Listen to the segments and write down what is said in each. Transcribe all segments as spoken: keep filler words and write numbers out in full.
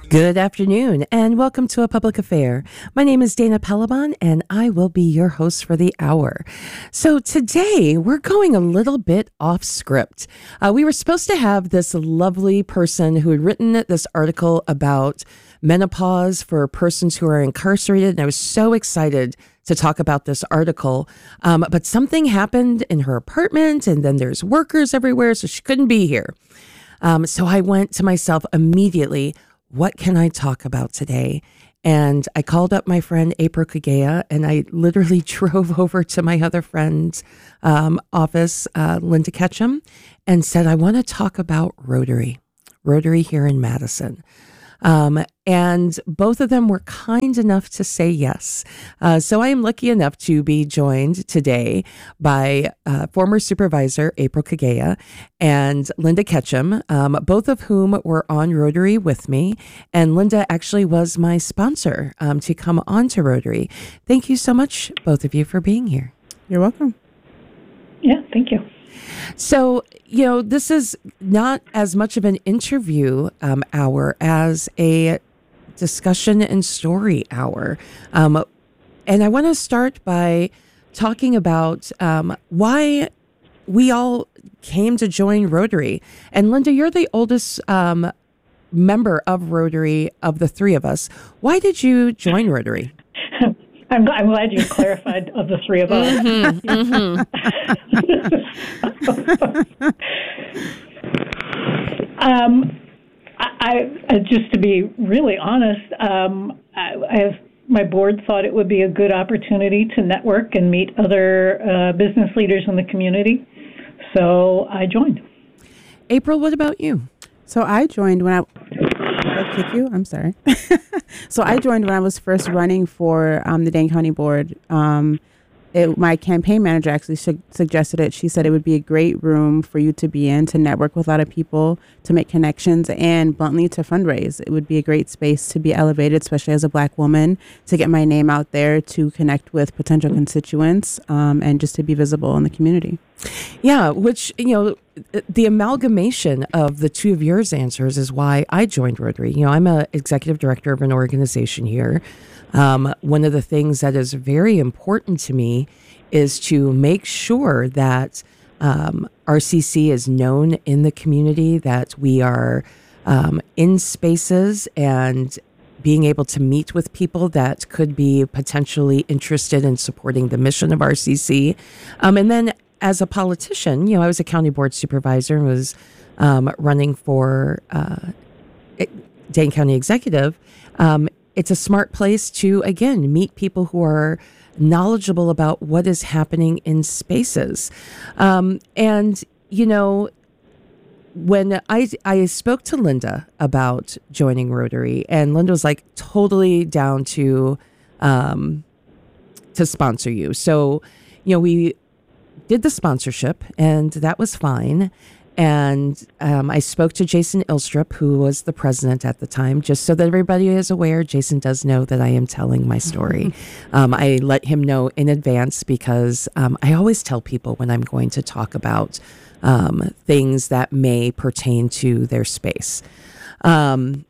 Good afternoon and welcome to A Public Affair. My name is Dana Pelabon and I will be your host for the hour. So today we're going a little bit off script. Uh, we were supposed to have this lovely person who had written this article about menopause for persons who are incarcerated, and I was so excited to talk about this article. Um, but something happened in her apartment, and then there's workers everywhere, so she couldn't be here. Um, so I went to myself immediately, what can I talk about today? And I called up my friend April Kagea, and I literally drove over to my other friend's um, office, uh, Linda Ketchum, and said, I want to talk about Rotary, Rotary here in Madison. Um, and both of them were kind enough to say yes. Uh, so I am lucky enough to be joined today by uh, former supervisor April Kagea and Linda Ketchum, um, both of whom were on Rotary with me. And Linda actually was my sponsor um, to come on to Rotary. Thank you so much, both of you, for being here. You're welcome. Yeah, thank you. So, you know, this is not as much of an interview um, hour as a discussion and story hour. Um, and I want to start by talking about um, why we all came to join Rotary. And Linda, you're the oldest um, member of Rotary of the three of us. Why did you join Rotary? I'm, I'm glad you clarified of the three of us. Mm-hmm, mm-hmm. um, I, I just to be really honest, um, I, I have, my board thought it would be a good opportunity to network and meet other uh, business leaders in the community. So I joined. April, what about you? So I joined when I... I'll kick you. I'm sorry. So I joined when I was first running for um, the Dane County Board. Um, it, my campaign manager actually su- suggested it. She said it would be a great room for you to be in, to network with a lot of people, to make connections, and bluntly to fundraise. It would be a great space to be elevated, especially as a Black woman, to get my name out there, to connect with potential constituents, um, and just to be visible in the community. Yeah, which, you know, the amalgamation of the two of yours answers is why I joined Rotary. You know, I'm an executive director of an organization here. Um, one of the things that is very important to me is to make sure that um, R C C is known in the community, that we are um, in spaces and being able to meet with people that could be potentially interested in supporting the mission of R C C. Um, and then as a politician, you know, I was a county board supervisor and was um, running for uh, Dane County Executive. Um, it's a smart place to, again, meet people who are knowledgeable about what is happening in spaces. Um, and, you know, when I, I spoke to Linda about joining Rotary, and Linda was like totally down to, um, to sponsor you. So, you know, we did the sponsorship, and that was fine. And um, I spoke to Jason Ilstrup, who was the president at the time, just so that everybody is aware. Jason does know that I am telling my story. um, I let him know in advance because um, I always tell people when I'm going to talk about um, things that may pertain to their space. Um,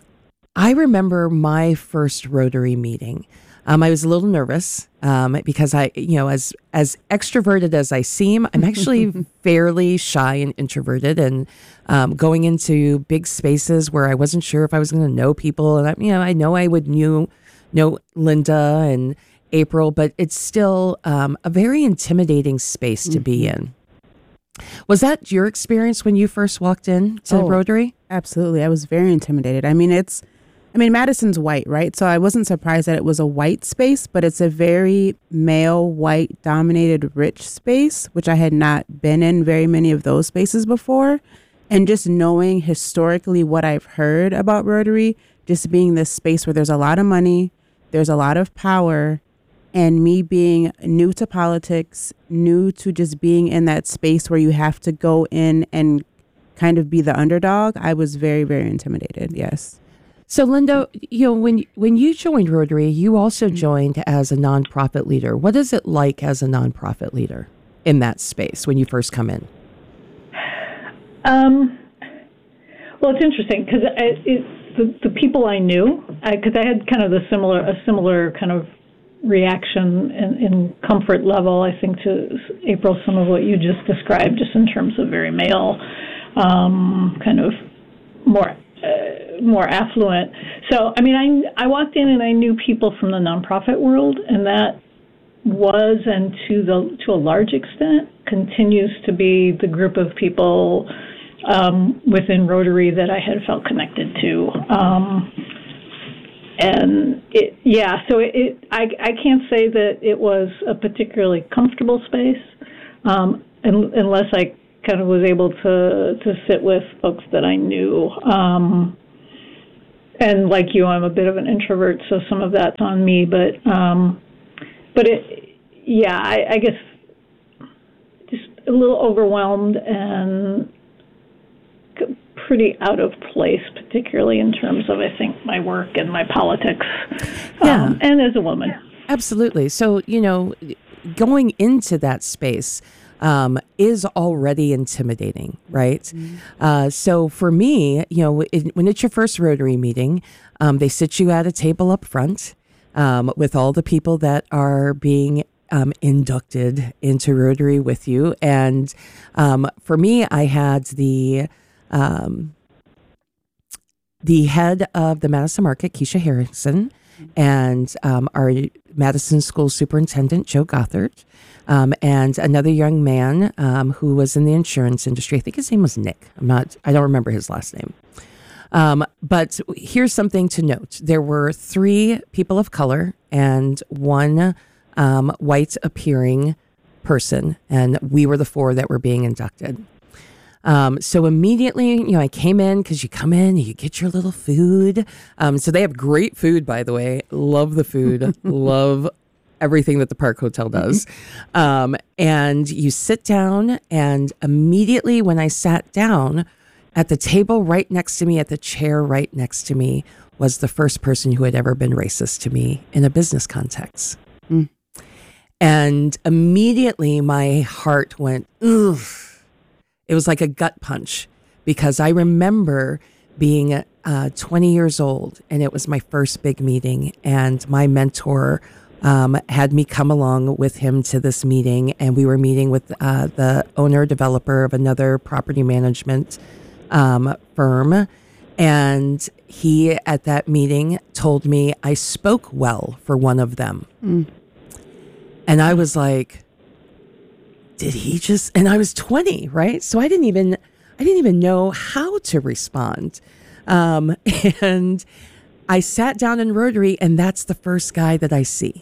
I remember my first Rotary meeting. Um, I was a little nervous um, because I, you know, as as extroverted as I seem, I'm actually fairly shy and introverted. And um, going into big spaces where I wasn't sure if I was going to know people, and I, you know, I know I would knew know Linda and April, but it's still um, a very intimidating space to be in. Was that your experience when you first walked in to Oh, Rotary? Absolutely. I was very intimidated. I mean, it's, I mean, Madison's white, right? So I wasn't surprised that it was a white space, but it's a very male, white dominated, rich space, which I had not been in very many of those spaces before. And just knowing historically what I've heard about Rotary, just being this space where there's a lot of money, there's a lot of power, and me being new to politics, new to just being in that space where you have to go in and kind of be the underdog, I was very, very intimidated. Yes. So, Linda, you know, when when you joined Rotary, you also joined as a nonprofit leader. What is it like as a nonprofit leader in that space when you first come in? Um, well, it's interesting because it, it, the, the people I knew, because I, I had kind of the similar a similar kind of reaction in, in comfort level, I think, to April, some of what you just described, just in terms of very male, um, kind of more uh, more affluent. So, I mean, I I walked in and I knew people from the nonprofit world, and that was, and to the to a large extent, continues to be the group of people um, within Rotary that I had felt connected to. Um, and it, yeah, so it, it I I can't say that it was a particularly comfortable space, um, un, unless I kind of was able to to sit with folks that I knew. Um, and like you, I'm a bit of an introvert, so some of that's on me, but. Um, But it, yeah, I, I guess just a little overwhelmed and pretty out of place, particularly in terms of, I think, my work and my politics, yeah. um, and as a woman. Absolutely. So, you know, going into that space um, is already intimidating, right? Mm-hmm. Uh, so for me, you know, it, when it's your first Rotary meeting, um, they sit you at a table up front. Um, with all the people that are being um, inducted into Rotary with you. And um, for me, I had the um, the head of the Madison Market, Keisha Harrison, and um, our Madison School Superintendent, Joe Gothard, um, and another young man um, who was in the insurance industry. I think his name was Nick. I'm not, I don't remember his last name. Um, but here's something to note. There were three people of color and one um, white appearing person, and we were the four that were being inducted. Um, so immediately, you know, I came in because you come in, you get your little food. Um, so they have great food, by the way. Love the food. Love everything that the Park Hotel does. Um, and you sit down, and immediately when I sat down, at the table right next to me, at the chair right next to me, was the first person who had ever been racist to me in a business context. Mm. And immediately my heart went, ugh. It was like a gut punch, because I remember being uh, twenty years old, and it was my first big meeting, and my mentor um, had me come along with him to this meeting, and we were meeting with uh, the owner developer of another property management Um, firm, and he at that meeting told me I spoke well for one of them. Mm. And I was like, did he just, and I was twenty, right? So I didn't even, I didn't even know how to respond. Um, and I sat down in Rotary, and that's the first guy that I see.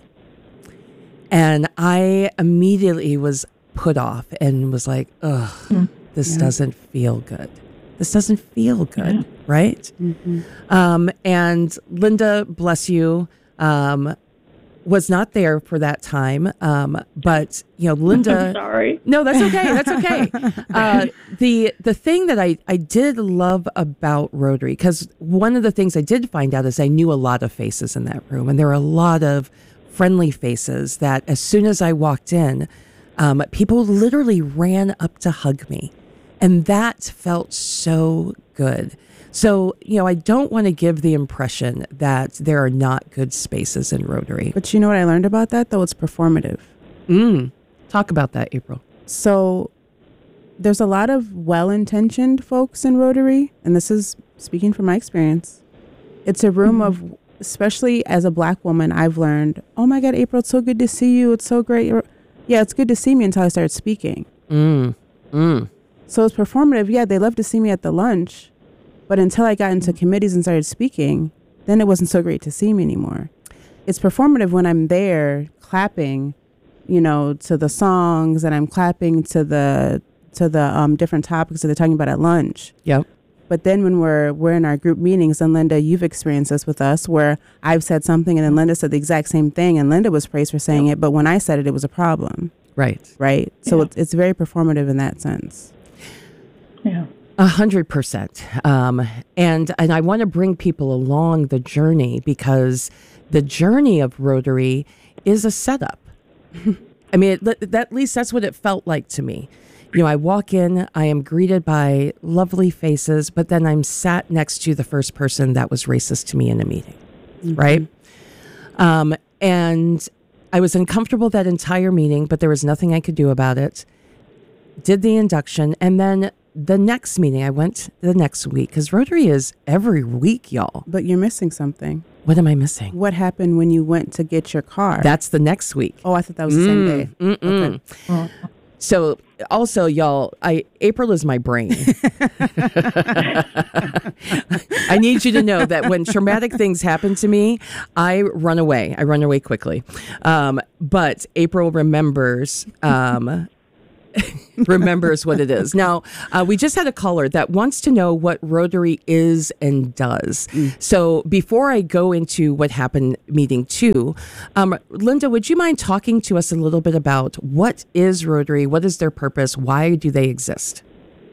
And I immediately was put off and was like, ugh, mm. this yeah. doesn't feel good. This doesn't feel good, yeah. right? Mm-hmm. Um, and Linda, bless you, um, was not there for that time. Um, but, you know, Linda... I'm sorry. No, that's okay. That's okay. uh, the the thing that I, I did love about Rotary, because one of the things I did find out is I knew a lot of faces in that room. And there were a lot of friendly faces that as soon as I walked in, um, people literally ran up to hug me. And that felt so good. So, you know, I don't want to give the impression that there are not good spaces in Rotary. But you know what I learned about that, though? It's performative. Mm. Talk about that, April. So there's a lot of well-intentioned folks in Rotary, and this is speaking from my experience. It's a room mm-hmm. of, especially as a Black woman, I've learned, oh my God, April, it's so good to see you. It's so great. You're, yeah, it's good to see me until I started speaking. Mm. Mm. So it's performative. Yeah, they love to see me at the lunch, but until I got into committees and started speaking, then it wasn't so great to see me anymore. It's performative when I'm there clapping, you know, to the songs, and I'm clapping to the to the um, different topics that they're talking about at lunch. Yep. But then when we're we're in our group meetings, and Linda, you've experienced this with us, where I've said something and then Linda said the exact same thing, and Linda was praised for saying yep. it, but when I said it, it was a problem. Right. Right. So yeah. it's it's very performative in that sense. Yeah. A hundred percent. Um, and, and I want to bring people along the journey, because the journey of Rotary is a setup. I mean, it, that, at least that's what it felt like to me. you know, I walk in, I am greeted by lovely faces, but then I'm sat next to the first person that was racist to me in a meeting, mm-hmm. right? Um, and I was uncomfortable that entire meeting, but there was nothing I could do about it. Did the induction, and then the next meeting, I went the next week, because Rotary is every week, y'all. But you're missing something. What am I missing? What happened when you went to get your car? That's the next week. Oh, I thought that was the mm, same day. Mm-mm. Okay. Oh. So also, y'all, I April is my brain. I need you to know that when traumatic things happen to me, I run away. I run away quickly. Um, but April remembers... Um, remembers what it is. Now, uh, we just had a caller that wants to know what Rotary is and does. Mm. So before I go into what happened meeting two, um, Linda, would you mind talking to us a little bit about what is Rotary? What is their purpose? Why do they exist?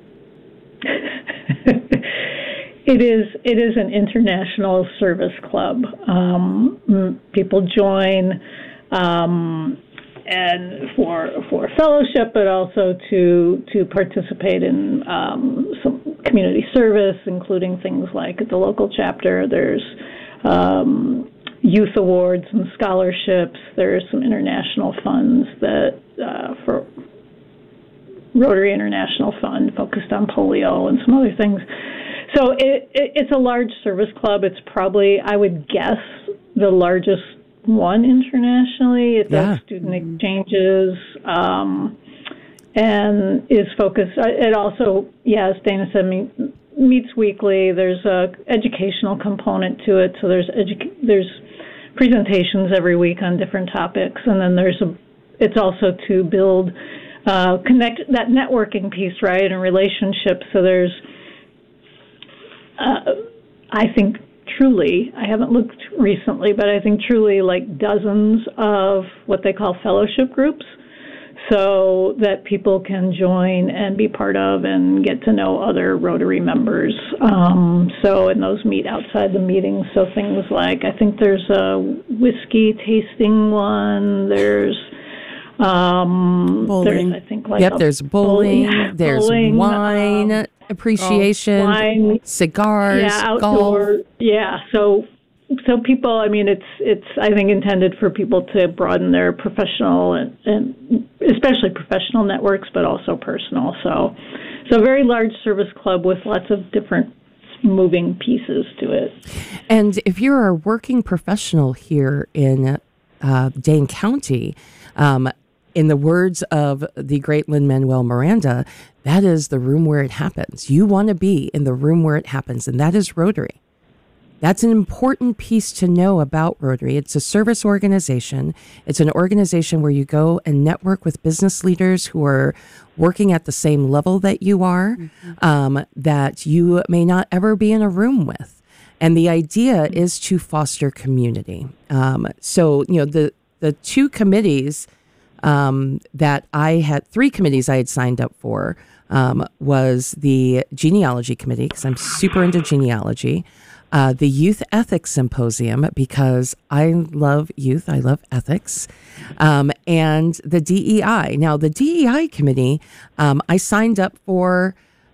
It is it is an international service club. Um, people join um, and for for fellowship, but also to to participate in um, some community service, including things like at the local chapter. There's um, youth awards and scholarships. There's some international funds that uh, for Rotary International Fund focused on polio and some other things. So it, it, it's a large service club. It's probably, I would guess, the largest one internationally. It does yeah. student exchanges um, and is focused. It also, yeah, as Dana said, meet, meets weekly. There's a educational component to it. So there's edu- there's presentations every week on different topics, and then there's a. It's also to build, uh, connect that networking piece, right, and relationships. So there's. Uh, I think truly, I haven't looked recently, but I think truly like dozens of what they call fellowship groups, so that people can join and be part of and get to know other Rotary members. Um, so, and those meet outside the meetings. So things like, I think there's a whiskey tasting one, there's Um, bowling. There's, I think, like yep, there's bowling, bowling there's bowling, wine um, appreciation, wine, cigars, yeah, outdoor, golf. Yeah, so so people, I mean, it's it's I think intended for people to broaden their professional and, and especially professional networks, but also personal. So so a very large service club with lots of different moving pieces to it. And if you're a working professional here in uh, Dane County, um, in the words of the great Lin-Manuel Miranda, that is the room where it happens. You want to be in the room where it happens, and that is Rotary. That's an important piece to know about Rotary. It's a service organization. It's an organization where you go and network with business leaders who are working at the same level that you are, mm-hmm. um, that you may not ever be in a room with. And the idea mm-hmm. is to foster community. Um, so, you know, the, the two committees Um, that I had, three committees I had signed up for, um, was the genealogy committee, because I'm super into genealogy, uh, the youth ethics symposium, because I love youth, I love ethics, um, and the D E I. Now, the D E I committee, um, I signed up for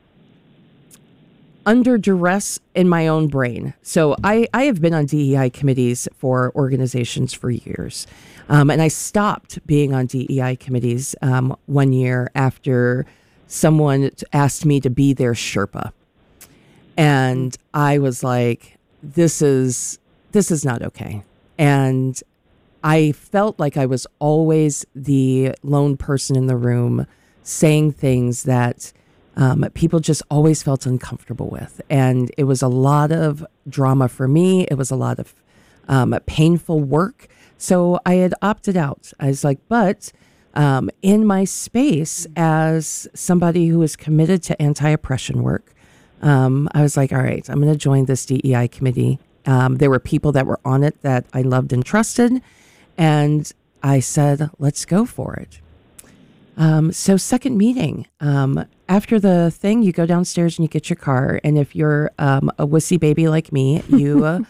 under duress in my own brain. So I, I have been on D E I committees for organizations for years. Um, and I stopped being on D E I committees um, one year after someone asked me to be their Sherpa. And I was like, this is this is not okay. And I felt like I was always the lone person in the room saying things that um, people just always felt uncomfortable with. And it was a lot of drama for me. It was a lot of um, painful work. So I had opted out. I was like, but um, in my space as somebody who is committed to anti-oppression work, um, I was like, all right, I'm going to join this D E I committee. Um, there were people that were on it that I loved and trusted. And I said, let's go for it. Um, so second meeting, um, after the thing, you go downstairs and you get your car. And if you're um, a wussy baby like me, you... Uh,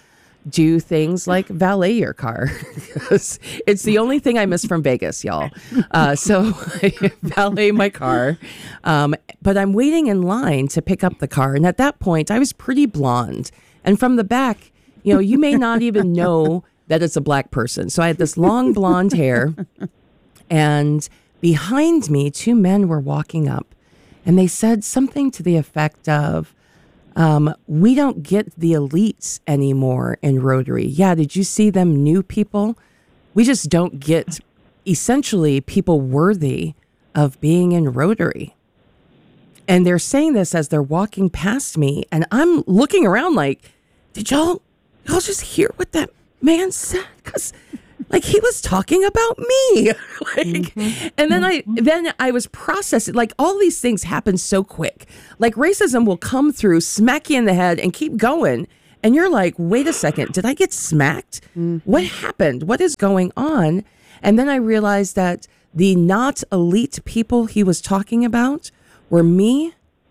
do things like valet your car. It's the only thing I miss from Vegas, y'all. Uh, so I valet my car. Um, but I'm waiting in line to pick up the car. And at that point, I was pretty blonde. And from the back, you know, you may not even know that it's a black person. So I had this long blonde hair. And behind me, two men were walking up. And they said something to the effect of, Um, we don't get the elites anymore in Rotary. Yeah, did you see them new people? We just don't get essentially people worthy of being in Rotary. And they're saying this as they're walking past me, and I'm looking around like, did y'all, y'all just hear what that man said? Because like he was talking about me. like, mm-hmm. And then I then I was processing, like all these things happen so quick. Like racism will come through, smack you in the head and keep going. And you're like, wait a second, did I get smacked? Mm-hmm. What happened? What is going on? And then I realized that the not elite people he was talking about were me,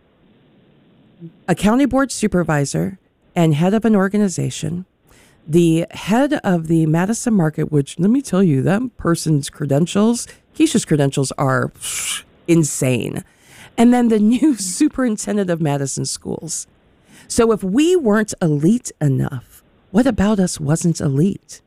a county board supervisor, and head of an organization, the head of the Madison market, which let me tell you, that person's credentials, Keisha's credentials are pff, insane. And then the new superintendent of Madison schools. So if we weren't elite enough, what about us wasn't elite?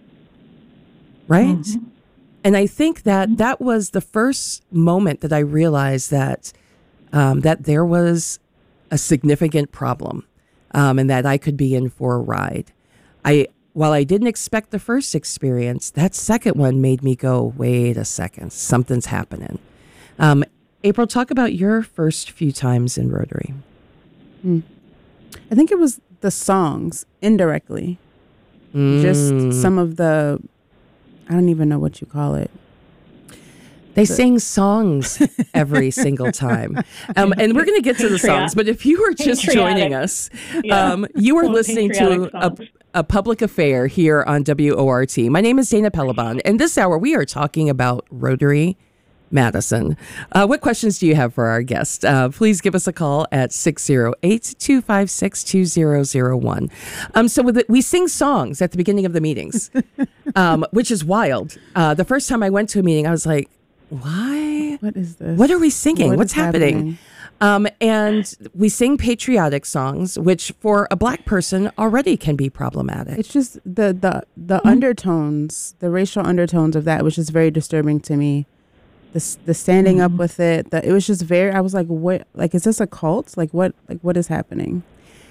Right? Mm-hmm. And I think that that was the first moment that I realized that um, that there was a significant problem um, and that I could be in for a ride. I, while I didn't expect the first experience, that second one made me go, wait a second, something's happening. Um, April, talk about your first few times in Rotary. Mm. I think it was the songs, indirectly. Mm. Just some of the, I don't even know what you call it. They the, sing songs every single time. Um, and we're going to get to the songs, but if you were just Patriotic. joining us, yeah. um, you were listening to a, a public affair here on W O R T. My name is Dana Pelabon, and this hour we are talking about Rotary Madison. Uh, what questions do you have for our guest? Uh, please give us a call at six oh eight, two five six, two oh oh one. Um, so with it, we sing songs at the beginning of the meetings, um, which is wild. Uh, the first time I went to a meeting, I was like, why? What is this? What are we singing? What What's happening? happening? Um, and we sing patriotic songs, which for a black person already can be problematic. It's just the the the mm-hmm. undertones, the racial undertones of that was just very disturbing to me. The the standing mm-hmm. up with it, the, it was just very. I was like, what? Like, is this a cult? Like, what? Like, what is happening?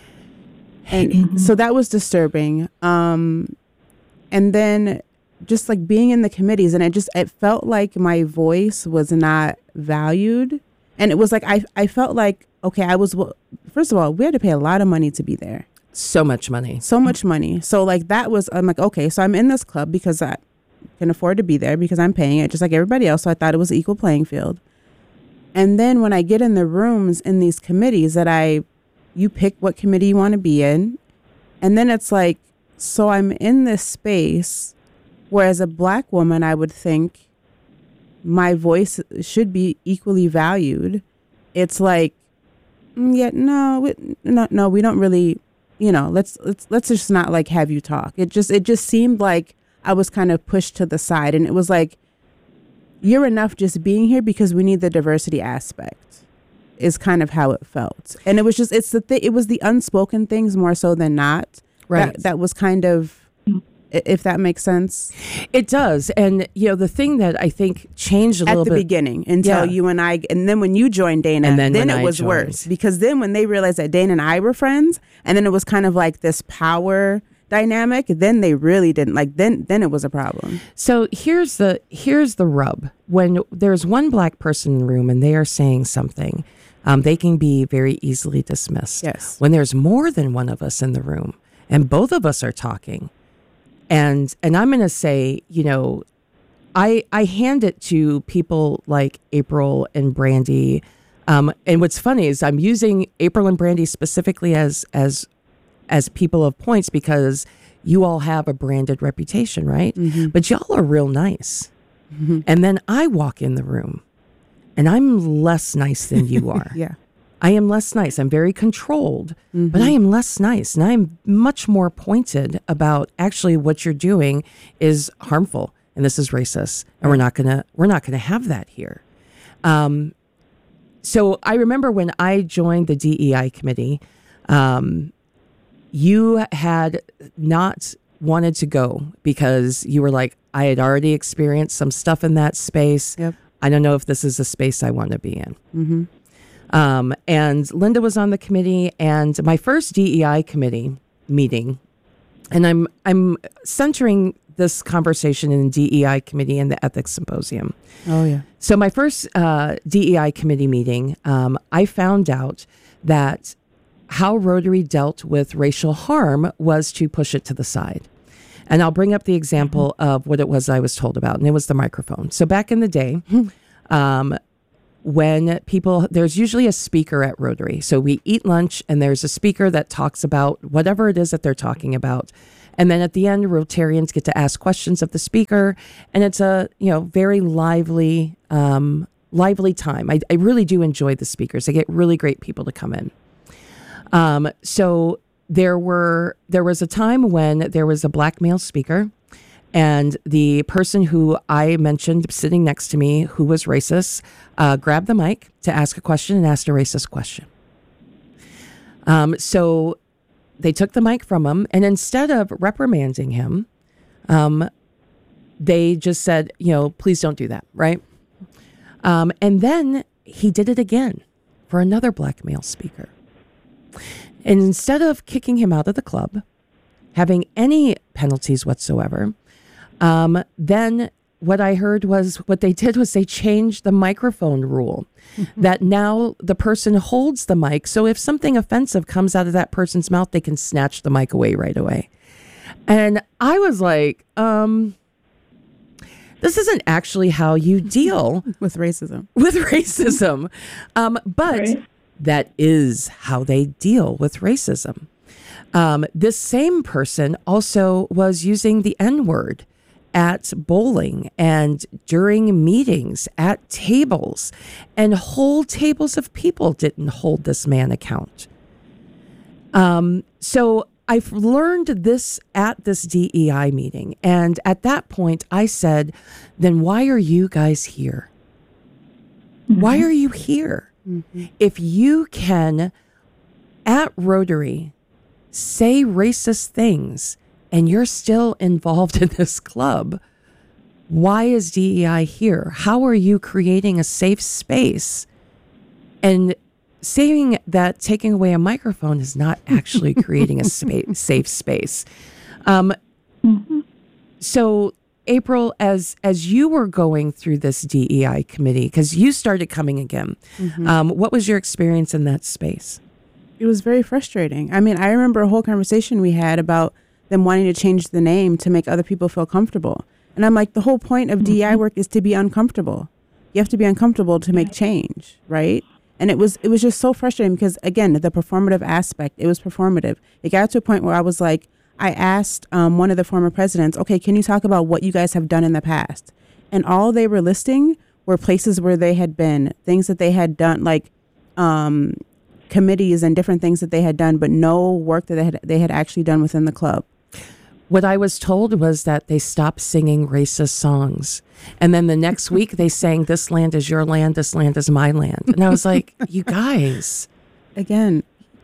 And mm-hmm. so that was disturbing. Um, and then just like being in the committees, and it just it felt like my voice was not valued. And it was like, I I felt like, okay, I was, first of all, we had to pay a lot of money to be there. So much money. So much money. So like that was, I'm like, okay, so I'm in this club because I can afford to be there because I'm paying it just like everybody else. So I thought it was an equal playing field. And then when I get in the rooms in these committees that I, you pick what committee you want to be in. And then it's like, so I'm in this space where as a black woman, I would think, my voice should be equally valued. It's like, yeah, no, it, no, no, we don't really, you know, let's let's let's just not like have you talk. It just it just seemed like I was kind of pushed to the side, and it was like, you're enough just being here because we need the diversity aspect. Is kind of how it felt, and it was just it's the th- it was the unspoken things more so than not. Right. That, that was kind of. If that makes sense. It does. And, you know, the thing that I think changed a At little bit. At the beginning until yeah. you and I, and then when you joined Dana, and then, then it I was joined. worse. Because then when they realized that Dana and I were friends, and then it was kind of like this power dynamic, then they really didn't, like, then then it was a problem. So here's the, here's the rub. When there's one black person in the room and they are saying something, um, they can be very easily dismissed. Yes. When there's more than one of us in the room and both of us are talking, And and I'm going to say, you know, I I hand it to people like April and Brandy. Um, and what's funny is I'm using April and Brandy specifically as as as people of points because you all have a branded reputation, right? Mm-hmm. But y'all are real nice. Mm-hmm. And then I walk in the room and I'm less nice than you are. Yeah. I am less nice. I'm very controlled, Mm-hmm. but I am less nice. And I'm much more pointed about actually what you're doing is harmful and this is racist. And we're not gonna we're not gonna have that here. Um, so I remember when I joined the D E I committee, um, you had not wanted to go because you were like, I had already experienced some stuff in that space. Yep. I don't know if this is a space I want to be in. Mm-hmm. Um, and Linda was on the committee, and my first D E I committee meeting, and I'm I'm centering this conversation in the D E I committee and the ethics symposium. Oh yeah. So my first uh, D E I committee meeting, um, I found out that how Rotary dealt with racial harm was to push it to the side. And I'll bring up the example of what it was I was told about, and it was the microphone. So back in the day, um, when people, there's usually a speaker at Rotary. So we eat lunch and there's a speaker that talks about whatever it is that they're talking about. And then at the end, Rotarians get to ask questions of the speaker. And it's a, you know, very lively, um, lively time. I, I really do enjoy the speakers. I get really great people to come in. Um, so there were, there was a time when there was a black male speaker. And the person who I mentioned sitting next to me, who was racist, uh, grabbed the mic to ask a question and asked a racist question. Um, so they took the mic from him, and instead of reprimanding him, um, they just said, you know, please don't do that, right? Um, and then he did it again for another black male speaker. And instead of kicking him out of the club, having any penalties whatsoever, Um, then what I heard was what they did was they changed the microphone rule that now the person holds the mic. So if something offensive comes out of that person's mouth, they can snatch the mic away right away. And I was like, um, this isn't actually how you deal With racism. with racism. Um, but Right. that is how they deal with racism. Um, this same person also was using the N-word at bowling and during meetings at tables, and whole tables of people didn't hold this man account. Um, so I've learned this at this D E I meeting. And at that point I said, then why are you guys here? Mm-hmm. Why are you here? Mm-hmm. If you can at Rotary say racist things and you're still involved in this club, why is D E I here? How are you creating a safe space? And saying that taking away a microphone is not actually creating a spa- safe space. Um, mm-hmm. So April, as as you were going through this D E I committee, because you started coming again, mm-hmm. um, what was your experience in that space? It was very frustrating. I mean, I remember a whole conversation we had about them wanting to change the name to make other people feel comfortable. And I'm like, the whole point of mm-hmm. D E I work is to be uncomfortable. You have to be uncomfortable to make change, right? And it was it was just so frustrating because, again, the performative aspect, it was performative. It got to a point where I was like, I asked um, one of the former presidents, okay, can you talk about what you guys have done in the past? And all they were listing were places where they had been, things that they had done, like um, committees and different things that they had done, but no work that they had, they had actually done within the club. What I was told was that they stopped singing racist songs. And then the next week they sang, this land is your land, this land is my land. And I was like, you guys. Again.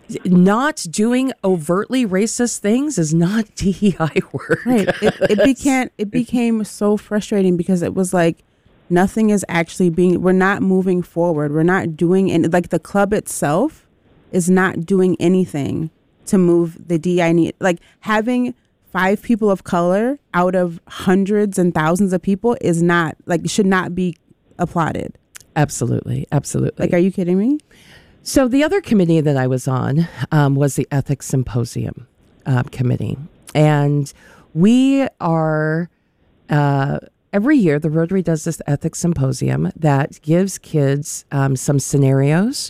Not doing overtly racist things is not D E I work. Right. It, it, became, it became so frustrating because it was like nothing is actually being, we're not moving forward. We're not doing any, like the club itself is not doing anything to move the D E I need. Like having five people of color out of hundreds and thousands of people is not, like, should not be applauded. Absolutely. Absolutely. Like, are you kidding me? So the other committee that I was on um, was the Ethics Symposium uh, committee. And we are, uh, every year, the Rotary does this Ethics Symposium that gives kids um, some scenarios.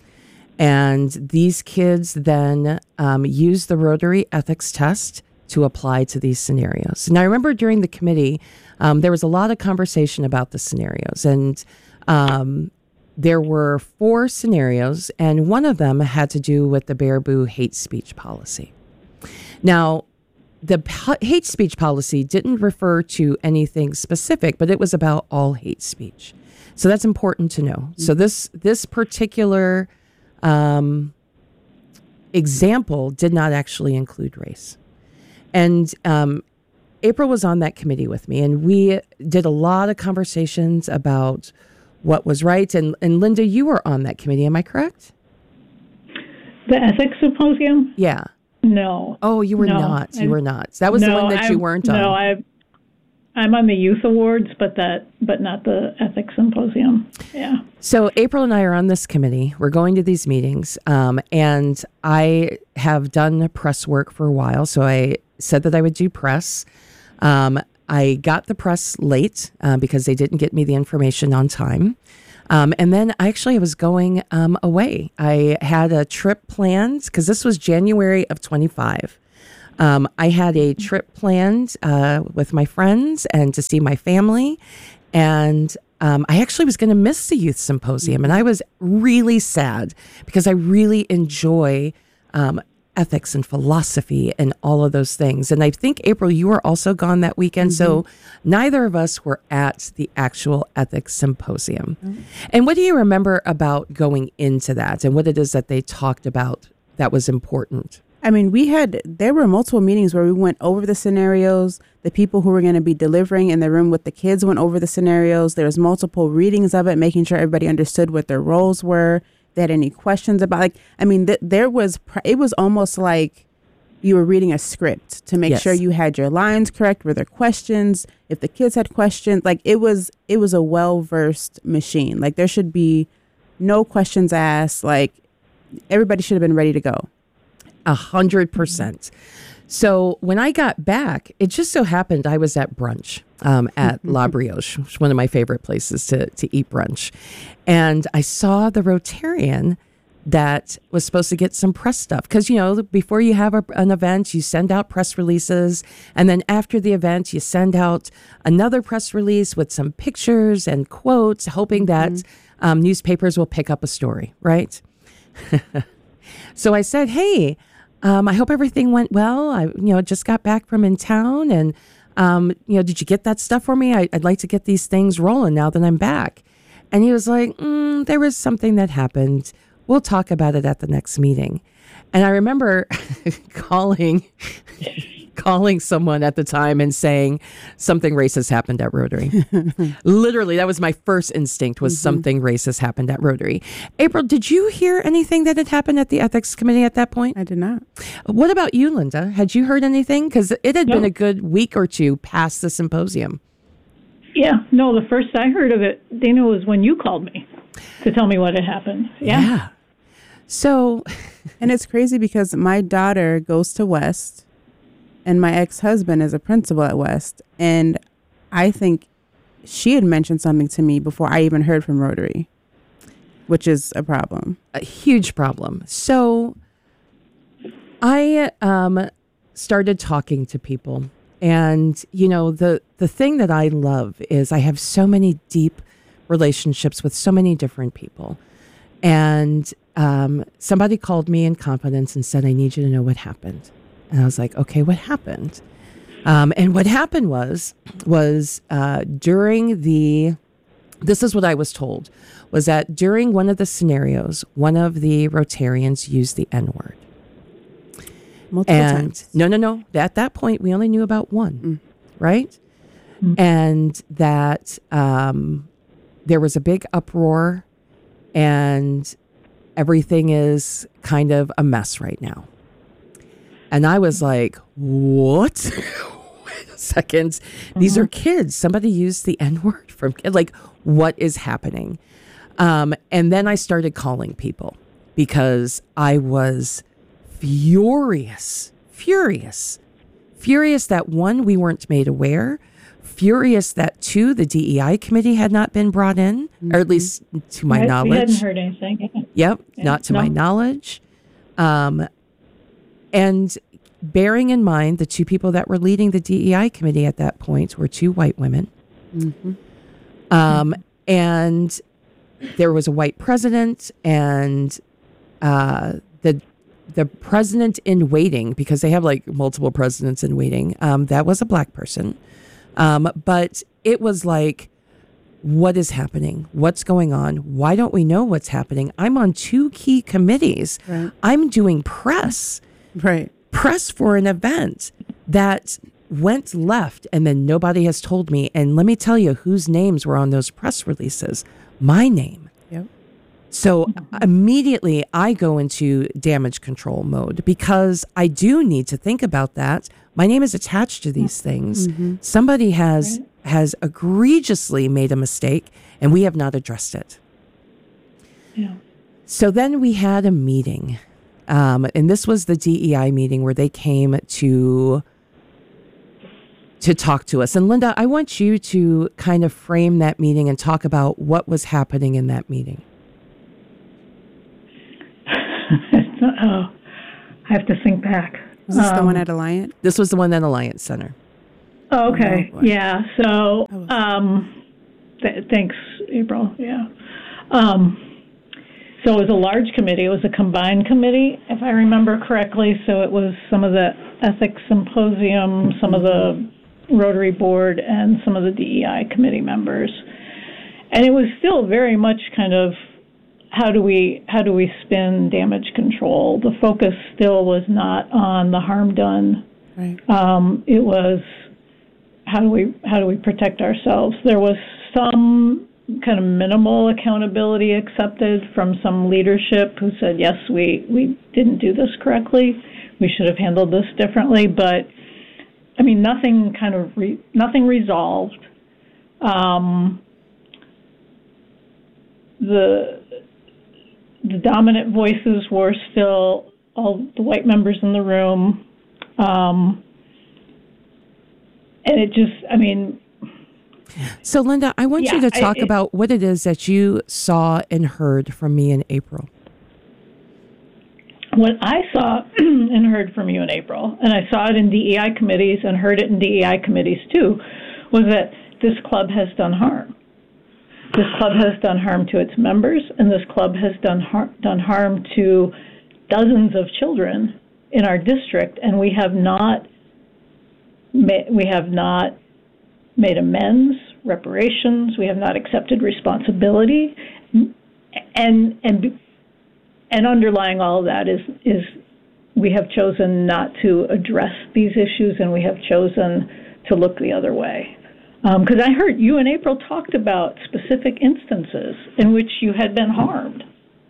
And these kids then um, use the Rotary Ethics Test to apply to these scenarios. And I remember during the committee, um, there was a lot of conversation about the scenarios. And um, there were four scenarios, and one of them had to do with the Baraboo hate speech policy. Now, the p- hate speech policy didn't refer to anything specific, but it was about all hate speech. So that's important to know. Mm-hmm. So this this particular um, example did not actually include race. And um, April was on that committee with me, and we did a lot of conversations about what was right. And, and Linda, you were on that committee, am I correct? The ethics symposium? Yeah. No. Oh, you were no. not. You I, were not. That was no, the one that I'm, you weren't on. No, I, I'm on the youth awards, but that, but not the ethics symposium. Yeah. So April and I are on this committee. We're going to these meetings, um, and I have done press work for a while. So I said that I would do press. Um, I got the press late uh, because they didn't get me the information on time. Um, and then actually I was going um, away. I had a trip planned because this was January of twenty-five. Um, I had a trip planned uh, with my friends and to see my family. And um, I actually was going to miss the youth symposium. And I was really sad because I really enjoy um, ethics and philosophy and all of those things. And I think, April, you were also gone that weekend. Mm-hmm. So neither of us were at the actual ethics symposium. Mm-hmm. And what do you remember about going into that and what it is that they talked about that was important? I mean, we had, there were multiple meetings where we went over the scenarios. The people who were going to be delivering in the room with the kids went over the scenarios. There was multiple readings of it, making sure everybody understood what their roles were. They had any questions about, like, I mean, th- there was, it was almost like you were reading a script to make yes. sure you had your lines correct. Were there questions? If the kids had questions, like it was, it was a well-versed machine. Like there should be no questions asked. Like everybody should have been ready to go. A hundred percent. So when I got back, it just so happened I was at brunch um, at La Brioche, which is one of my favorite places to, to eat brunch. And I saw the Rotarian that was supposed to get some press stuff. Because, you know, before you have a, an event, you send out press releases. And then after the event, you send out another press release with some pictures and quotes, hoping that mm-hmm. um, newspapers will pick up a story, right? So I said, hey, Um, I hope everything went well. I, you know, just got back from in town, and um, you know, did you get that stuff for me? I, I'd like to get these things rolling now that I'm back. And he was like, mm, there was something that happened. We'll talk about it at the next meeting. And I remember calling, calling someone at the time and saying something racist happened at Rotary. Literally, that was my first instinct was mm-hmm. something racist happened at Rotary. April, did you hear anything that had happened at the ethics committee at that point? I did not. What about you, Linda? Had you heard anything? Because it had no. been a good week or two past the symposium. Yeah, no, the first I heard of it, Dana, was when you called me to tell me what had happened. Yeah. yeah. So, and it's crazy because my daughter goes to West and my ex-husband is a principal at West. And I think she had mentioned something to me before I even heard from Rotary, which is a problem. A huge problem. So I um, started talking to people. And, you know, the, the thing that I love is I have so many deep relationships with so many different people. And um, somebody called me in confidence and said, I need you to know what happened. And I was like, okay, what happened? Um, and what happened was, was uh, during the, this is what I was told, was that during one of the scenarios, one of the Rotarians used the N-word. Multiple and times. no, no, no. At that point, we only knew about one, mm. right? Mm. And that um, there was a big uproar and everything is kind of a mess right now. And I was like, what? Wait a second. Mm-hmm. These are kids. Somebody used the N-word from kid. Like, what is happening? Um, and then I started calling people because I was furious, furious, furious that one, we weren't made aware, furious that two, the D E I committee had not been brought in, mm-hmm. or at least to my I, knowledge. We hadn't heard anything. Yep, yeah. not to no. my knowledge. Um, and bearing in mind the two people that were leading the D E I committee at that point were two white women. Mm-hmm. Um, and there was a white president, and uh, the the president in waiting, because they have like multiple presidents in waiting, um, that was a black person. Um, but it was like, what is happening? What's going on? Why don't we know what's happening? I'm on two key committees. Right. I'm doing press. Right. Press for an event that went left, and then nobody has told me. And let me tell you whose names were on those press releases. My name. Yep. So immediately I go into damage control mode, because I do need to think about that. My name is attached to these things. Mm-hmm. Somebody has right. has egregiously made a mistake, and we have not addressed it. Yeah. So then we had a meeting, um, and this was the D E I meeting where they came to to talk to us. And Linda, I want you to kind of frame that meeting and talk about what was happening in that meeting. Oh, I have to think back. Was this um, the one at Alliant? This was the one at Alliance Center. Oh, okay. Oh, yeah. So, um, th- thanks, April. Yeah. Um, so it was a large committee. It was a combined committee, if I remember correctly. So it was some of the ethics symposium, some of the Rotary Board, and some of the D E I committee members. And it was still very much kind of, how do we how do we spin damage control? The focus still was not on the harm done. Right. Um, it was how do we how do we protect ourselves? There was some kind of minimal accountability accepted from some leadership who said, yes, we, we didn't do this correctly. We should have handled this differently. But I mean, nothing kind of re, nothing resolved. Um, the The dominant voices were still all the white members in the room. Um, and it just, I mean... So, Linda, I want yeah, you to talk I, it, about what it is that you saw and heard from me in April. What I saw and heard from you in April, and I saw it in D E I committees and heard it in D E I committees too, was that this club has done harm. This club has done harm to its members, and this club has done har- done harm to dozens of children in our district, and we have not ma- we have not made amends, reparations. We have not accepted responsibility, and and and underlying all of that is is we have chosen not to address these issues, and we have chosen to look the other way. Because um, I heard you and April talked about specific instances in which you had been harmed,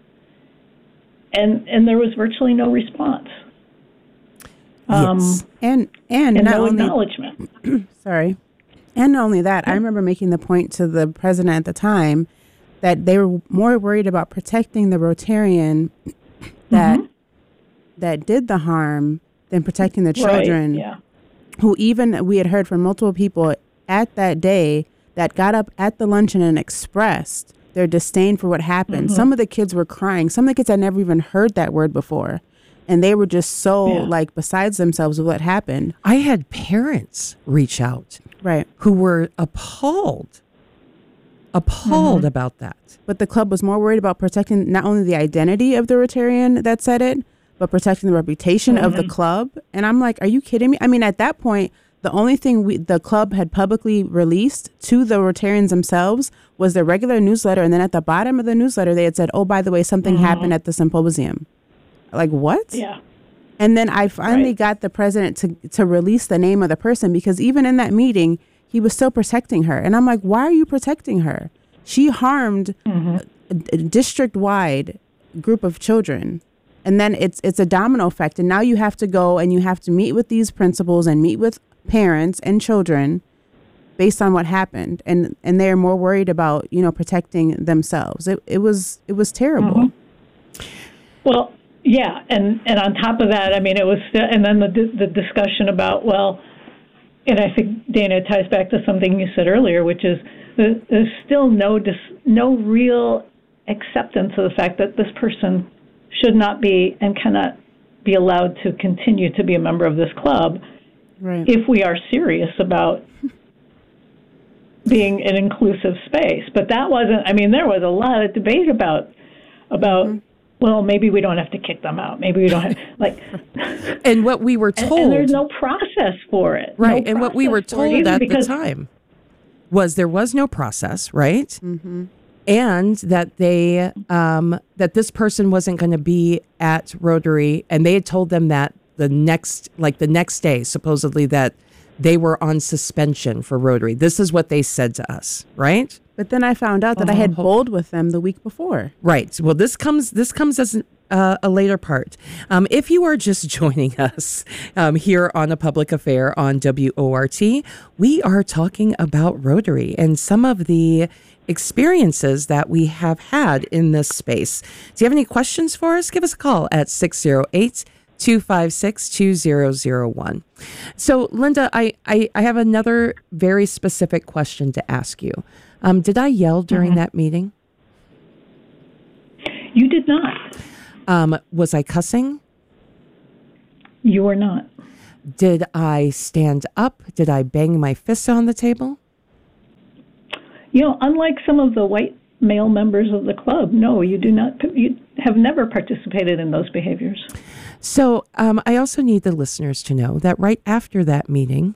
and and there was virtually no response. Um, yes, and and, and not no only, acknowledgement. Sorry, and not only that, I remember making the point to the president at the time that they were more worried about protecting the Rotarian that mm-hmm. that did the harm than protecting the children. Right, yeah. Who even we had heard from multiple people at that day that got up at the luncheon and expressed their disdain for what happened. Mm-hmm. Some of the kids were crying. Some of the kids had never even heard that word before. And they were just so yeah. like besides themselves with what happened. I had parents reach out. Right. Who were appalled. Appalled mm-hmm. about that. But the club was more worried about protecting not only the identity of the Rotarian that said it, but protecting the reputation mm-hmm. of the club. And I'm like, are you kidding me? I mean, at that point, the only thing we, the club had publicly released to the Rotarians themselves was their regular newsletter. And then at the bottom of the newsletter, they had said, oh, by the way, something mm-hmm. happened at the symposium. Like, what? Yeah. And then I finally right. got the president to, to release the name of the person, because even in that meeting, he was still protecting her. And I'm like, why are you protecting her? She harmed mm-hmm. a, a district-wide group of children. And then it's it's a domino effect. And now you have to go and you have to meet with these principals and meet with parents and children based on what happened, and and they're more worried about, you know, protecting themselves. It it was it was terrible. Mm-hmm. Well, yeah, and and on top of that, I mean, it was still, and then the the discussion about, well, and I think Dana ties back to something you said earlier, which is there's still no dis, no real acceptance of the fact that this person should not be and cannot be allowed to continue to be a member of this club. Right. If we are serious about being an inclusive space. But that wasn't, I mean, there was a lot of debate about, about mm-hmm. well, maybe we don't have to kick them out. Maybe we don't have, like. And what we were told. And, and there's no process for it. Right. No and what we were told at the time was there was no process, right? Mm-hmm. And that they, um, that this person wasn't going to be at Rotary, and they had told them that the next, like the next day, supposedly that they were on suspension for Rotary. This is what they said to us, right? But then I found out that uh-huh. I had bowled with them the week before. Right. Well, this comes this comes as an, uh, a later part. Um, if you are just joining us um, here on A Public Affair on W O R T, we are talking about Rotary and some of the experiences that we have had in this space. Do you have any questions for us? Give us a call at six oh eight, two five six, two zero zero one. So, Linda, I, I, I have another very specific question to ask you. Um, did I yell during mm-hmm. that meeting? You did not. Um, was I cussing? You were not. Did I stand up? Did I bang my fists on the table? You know, unlike some of the white male members of the club, no, you do not. You have never participated in those behaviors. So um, I also need the listeners to know that right after that meeting,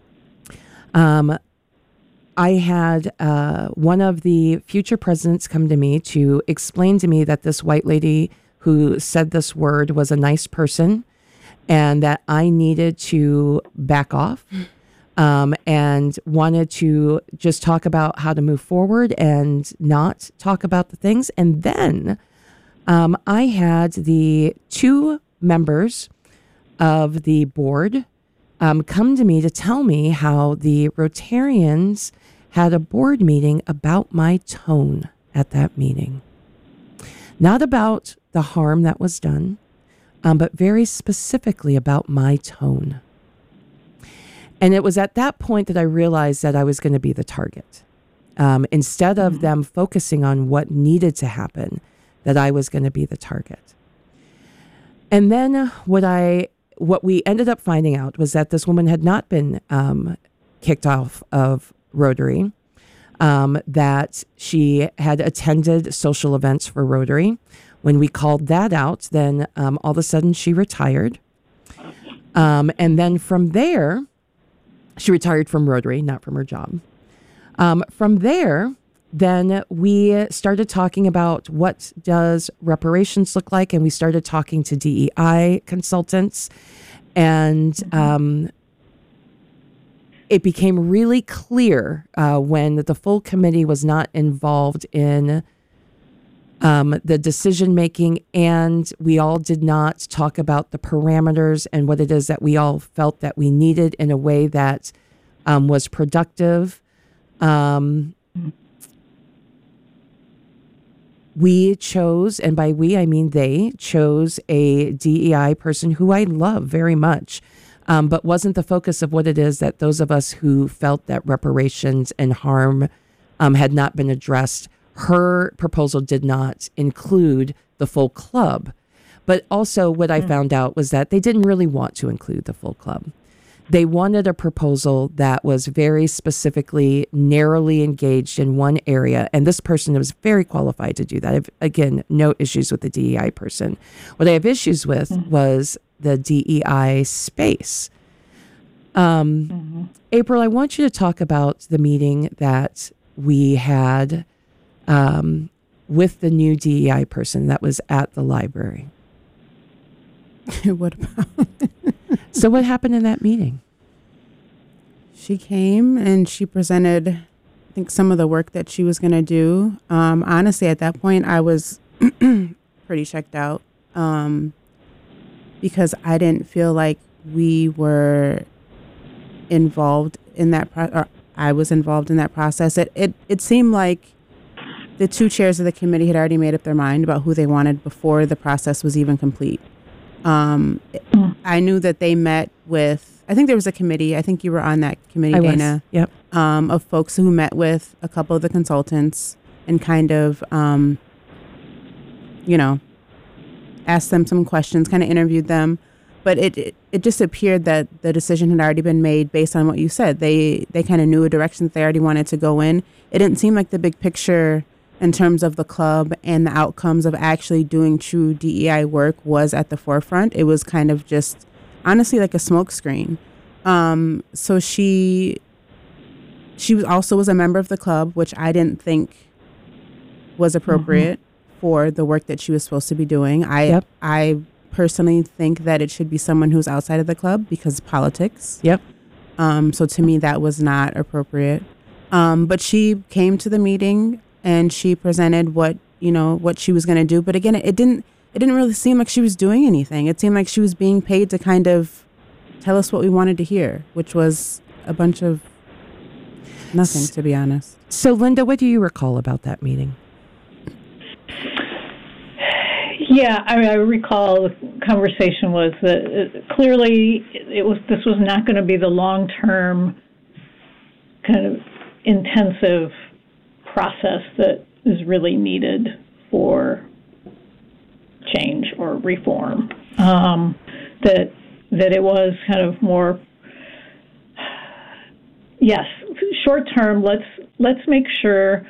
um, I had uh, one of the future presidents come to me to explain to me that this white lady who said this word was a nice person and that I needed to back off. Um, and wanted to just talk about how to move forward and not talk about the things. And then um, I had the two members of the board um, come to me to tell me how the Rotarians had a board meeting about my tone at that meeting. Not about the harm that was done, um, but very specifically about my tone. And it was at that point that I realized that I was going to be the target. Um, instead of mm-hmm. them focusing on what needed to happen, that I was going to be the target. And then what I, what we ended up finding out was that this woman had not been um, kicked off of Rotary, um, that she had attended social events for Rotary. When we called that out, then um, all of a sudden she retired. Um, and then from there, she retired from Rotary, not from her job. Um, from there, then we started talking about what does reparations look like, and we started talking to D E I consultants, and um, it became really clear uh, when the full committee was not involved in um, the decision making, and we all did not talk about the parameters and what it is that we all felt that we needed in a way that um, was productive. Um, we chose, and by we, I mean they, chose a D E I person who I love very much, um, but wasn't the focus of what it is that those of us who felt that reparations and harm um, had not been addressed. Her proposal did not include the full club. But also what I found out was that they didn't really want to include the full club. They wanted a proposal that was very specifically narrowly engaged in one area. And this person was very qualified to do that. I have, again, no issues with the D E I person. What I have issues with mm-hmm. was the D E I space. Um, mm-hmm. April, I want you to talk about the meeting that we had um, with the new D E I person that was at the library. What about? So what happened in that meeting? She came and she presented, I think, some of the work that she was going to do. Um, honestly, at that point, I was pretty checked out um, because I didn't feel like we were involved in that pro- or I was involved in that process. It, it it seemed like the two chairs of the committee had already made up their mind about who they wanted before the process was even complete. Um, mm. I knew that they met with, I think there was a committee, I think you were on that committee, I Dana. Was. Yep. Um, of folks who met with a couple of the consultants and kind of, um, you know, asked them some questions, kind of interviewed them. but it, it it just appeared that the decision had already been made based on what you said. They they kind of knew a direction that they already wanted to go in. It didn't seem like the big picture in terms of the club and the outcomes of actually doing true D E I work was at the forefront. It was kind of just honestly like a smokescreen. Um, so she she was also was a member of the club, which I didn't think was appropriate mm-hmm. for the work that she was supposed to be doing. I yep. I personally think that it should be someone who's outside of the club because of politics. Yep. Um, so to me, that was not appropriate. Um, but she came to the meeting and she presented what, you know, what she was going to do. But again, it didn't, it didn't really seem like she was doing anything. It seemed like she was being paid to kind of tell us what we wanted to hear, which was a bunch of nothing, to be honest. So Linda, what do you recall about that meeting? Yeah, I, I recall the conversation was that it, clearly it was this was not going to be the long-term kind of intensive process that is really needed for change or reform. Um, that that it was kind of more, yes, short-term. Let's let's make sure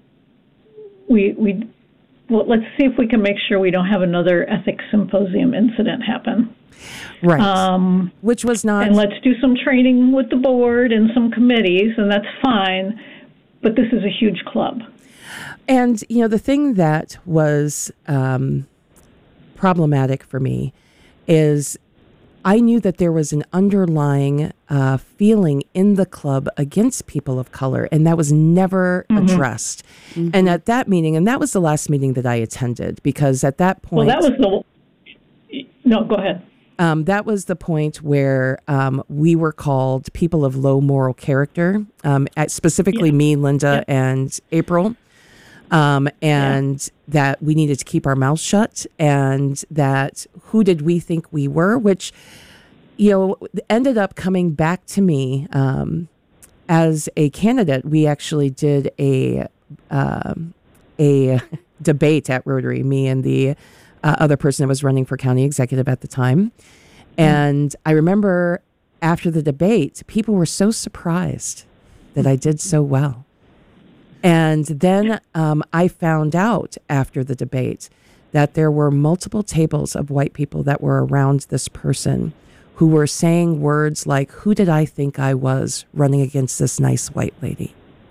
we we. Well, let's see if we can make sure we don't have another ethics symposium incident happen. Right. Um, Which was not... And let's do some training with the board and some committees, and that's fine, but this is a huge club. And, you know, the thing that was um, problematic for me is I knew that there was an underlying uh, feeling in the club against people of color, and that was never mm-hmm. addressed. Mm-hmm. And at that meeting, and that was the last meeting that I attended, because at that point... Well, that was the... No, go ahead. Um, that was the point where um, we were called people of low moral character, um, at specifically yeah. me, Linda, yeah. and April. Um, and yeah. that we needed to keep our mouths shut, and that who did we think we were, which, you know, ended up coming back to me um, as a candidate. We actually did a um, a debate at Rotary, me and the uh, other person that was running for county executive at the time. And mm. I remember after the debate, people were so surprised that I did so well. And then um, I found out after the debate that there were multiple tables of white people that were around this person who were saying words like, who did I think I was running against this nice white lady?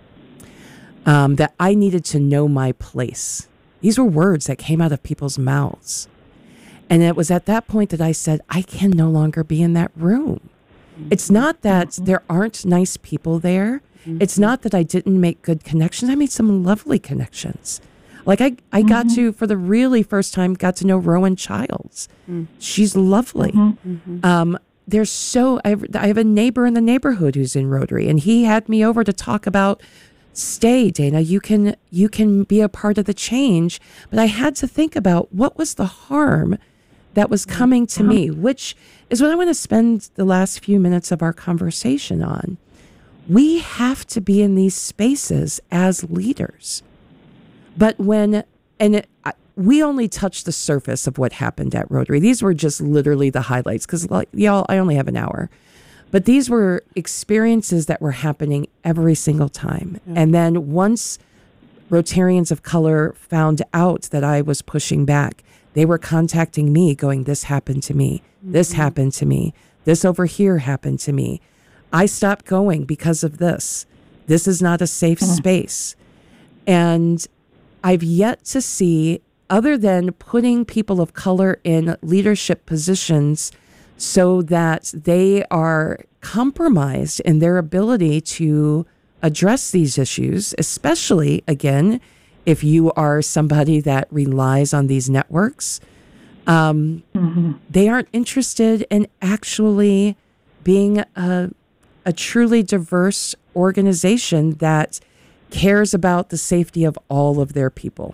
Um, that I needed to know my place. These were words that came out of people's mouths. And it was at that point that I said, I can no longer be in that room. It's not that there aren't nice people there. Mm-hmm. It's not that I didn't make good connections. I made some lovely connections. Like I, I mm-hmm. got to, for the really first time, got to know Rowan Childs. Mm. She's lovely. Mm-hmm. Um, there's so, I have, I have a neighbor in the neighborhood who's in Rotary, and he had me over to talk about, stay, Dana, you can, you can be a part of the change. But I had to think about what was the harm that was coming to me, which is what I want to spend the last few minutes of our conversation on. We have to be in these spaces as leaders. But when, and it, I, we only touched the surface of what happened at Rotary. These were just literally the highlights, because like, y'all, I only have an hour. But these were experiences that were happening every single time. Yeah. And then once Rotarians of color found out that I was pushing back, they were contacting me going, this happened to me. Mm-hmm. This happened to me. This over here happened to me. I stopped going because of this. This is not a safe mm-hmm. space. And I've yet to see, other than putting people of color in leadership positions so that they are compromised in their ability to address these issues, especially, again, if you are somebody that relies on these networks, um, mm-hmm. they aren't interested in actually being a, a truly diverse organization that cares about the safety of all of their people.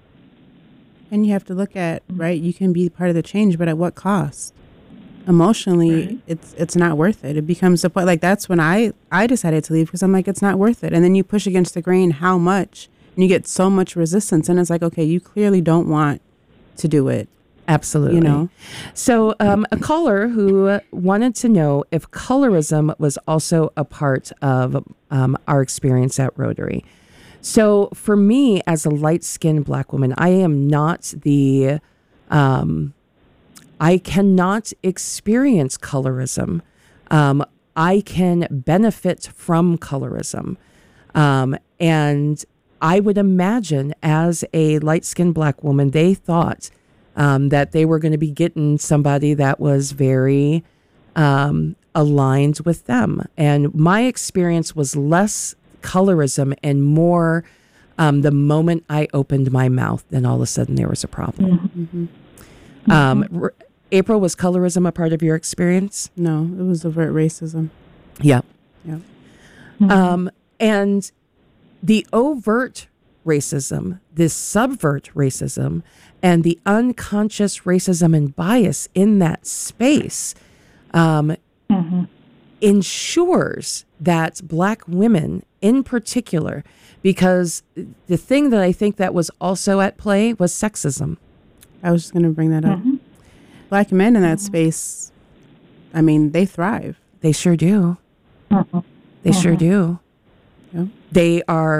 And you have to look at, right, you can be part of the change, but at what cost? Emotionally, right. it's it's not worth it. It becomes a point, like that's when I, I decided to leave, because I'm like, it's not worth it. And then you push against the grain how much, and you get so much resistance, and it's like, okay, you clearly don't want to do it Absolutely. You know? So um, a caller who wanted to know if colorism was also a part of um, our experience at Rotary. So for me, as a light-skinned Black woman, I am not the, um, I cannot experience colorism. Um, I can benefit from colorism. Um, and I would imagine as a light-skinned Black woman, they thought um, that they were going to be getting somebody that was very um, aligned with them. And my experience was less colorism and more um, the moment I opened my mouth, then all of a sudden there was a problem. Mm-hmm. Um, r- April, was colorism a part of your experience? No, it was overt racism. Yeah. Yeah. Mm-hmm. Um, and the overt racism, this subvert racism, and the unconscious racism and bias in that space um, Mm-hmm. ensures that Black women in particular, because the thing that I think that was also at play was sexism. I was just going to bring that up. Mm-hmm. Black men in that space, I mean, they thrive. They sure do. Mm-hmm. They sure do. Yeah. They are